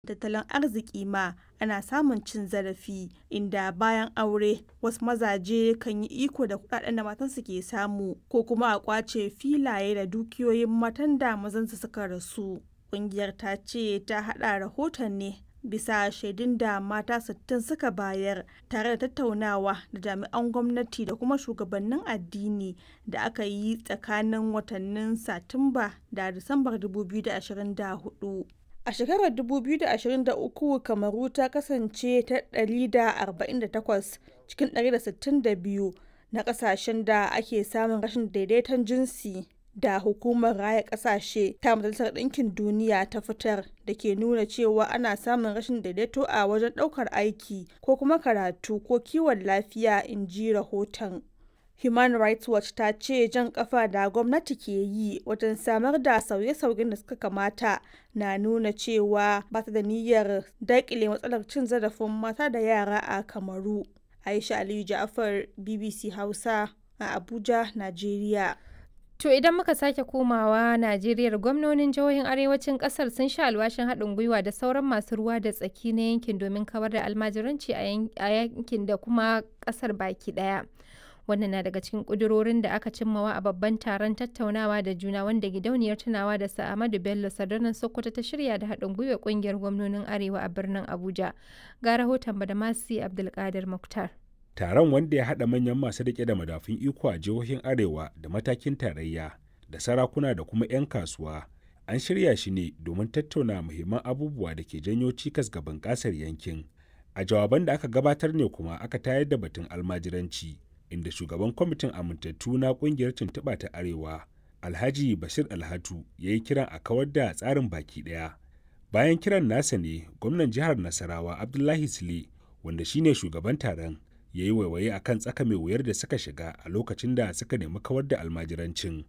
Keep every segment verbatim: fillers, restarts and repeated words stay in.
tattalin arziki ma ana samun cin zarafi, inda bayan aure wasu mazaje kan yi iko da kuɗaɗen da matansu ke samu ko kuma a ƙwace filaye da dukiyoyin matan da mazansu suka rasu. Ƙungiyar ta ce ta haɗa rahoton ne bisa shaidun da mata sittin suka bayar, tare da tattaunawa da jami'an gwamnati da kuma shugabannin addini da aka yi tsakanin watannin Satumba da Disambar dubu biyu da ashirin da hudu. A shekarar dubu biyu da ashirin da uku, Kamaru ta kasance ta ɗari da arba'in da takwas cikin ɗari da sittin da biyu na ƙasashen da ake samun rashin daidaiton jinsi da Hukumar Raya Ƙasashe ta Majalisar Ɗinkin Duniya ta fitar, da ke nuna cewa ana samun rashin daidaito a wajen ɗaukar aiki ko kuma karatu ko kiwon lafiya, in ji rahoton. Human Rights Watch ta ce jan ƙafa da gwamnati ke yi wajen samar da sauye-sauyen da suka kamata na nuna cewa ba ta da niyyar daƙile matsalar cin zarafin mata da yara a Kamaru. Aisha Aliyu Ja'afar, B B C Hausa a Abuja, Najeriya. To idan muka sake komawa Najeriya, gwamnonin jihohin arewacin kasar sun sha alwashin haɗin gwiwa da sauran masu ruwa da tsaki na yankin domin kawar da almajiranci a yankin da kuma kasar baki ɗaya. Wannan na daga cikin ƙudurorin da aka cimmawa a babban taron tattaunawa da juna wanda gidauniyar tunawa da Sa'amadu Bello Sardauna Sokoto ta shirya da haɗin gwiwa ƙungiyar gwamnonin Arewa a birnin Abuja. Ga rahoton Badamasi Abdulkadir Muktar. Taron, wanda ya haɗa manyan masu riƙe da madafun iko a jihohin Arewa da matakin tarayya da sarakuna da kuma 'yan kasuwa, an shirya shi ne domin tattauna muhimman abubuwa da ke janyo cikas ga bunƙasar yankin. A jawaban da aka gabatar ne kuma aka tayar da batun almajiranci, inda shugaban kwamitin amintattu na ƙungiyar tuntuɓa ta Arewa, Alhaji Bashir Alhatu, ya yi kiran a kawar da tsarin baki ɗaya. Bayan kiran nasa ne, gwamnan jihar Nasarawa Abdullahi Sule, wanda shine shugaban taron, ya yi waiwaye a kan tsaka mai wuyar da suka shiga a lokacin da suka nemi kawar da almajirancin.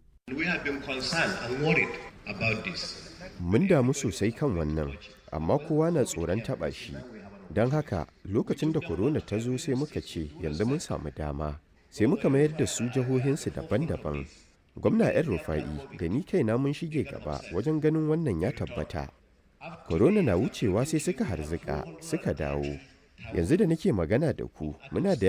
Mun damu sosai kan wannan, amma kowa na tsoron taɓa shi. Don haka lokacin da korona ta zo sai muka ce yanzu mun samu dama, sai muka mayar da su jihohinsu daban-daban. Gwamna ‘yan Rufa'i da ni kaina mun shige gaba wajen ganin wannan ya tabbata. Korona na wucewa sai suka harzika suka dawo. Yanzu da nake magana da ku, muna da